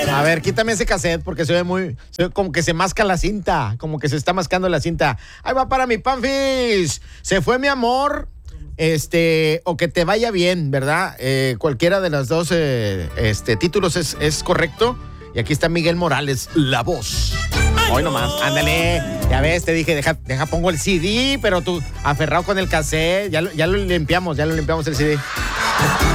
A ver, quítame ese cassette porque se ve como que se masca la cinta, como que se está mascando la cinta. Ahí va para mi Panfis. Se fue mi amor, o que te vaya bien, ¿verdad? Cualquiera de los dos títulos es correcto. Y aquí está Miguel Morales, la voz. Hoy nomás, ándale. Ya ves, te dije, deja pongo el CD, pero tú aferrado con el cassette. Ya lo limpiamos el CD.